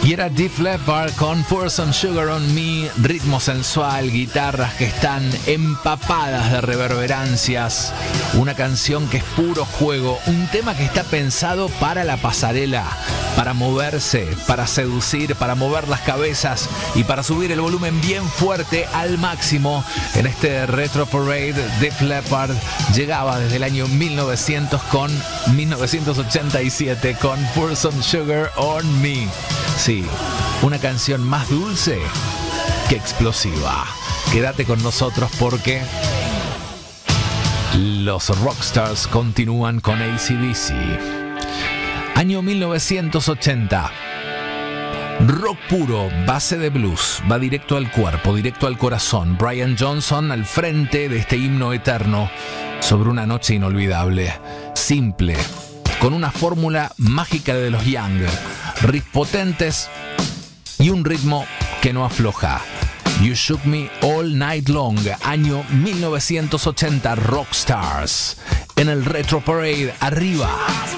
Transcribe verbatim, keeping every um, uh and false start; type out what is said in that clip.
Y era Def Leppard con Pour Some Sugar on Me, ritmo sensual, guitarras que están empapadas de reverberancias, una canción que es puro juego, un tema que está pensado para la pasarela, para moverse, para seducir, para mover las cabezas y para subir el volumen bien fuerte al máximo. En este Retro Parade, Def Leppard llegaba desde el año mil novecientos con mil novecientos ochenta y siete con Pour Some Sugar on Me. Sí, una canción más dulce que explosiva. Quédate con nosotros porque los Rockstars continúan con A C D C. Año mil novecientos ochenta. Rock puro, base de blues, va directo al cuerpo, directo al corazón. Brian Johnson al frente de este himno eterno sobre una noche inolvidable. Simple, con una fórmula mágica de los Young, riffs potentes y un ritmo que no afloja. You Shook Me All Night Long, año mil novecientos ochenta, Rockstars, en el Retro Parade, arriba.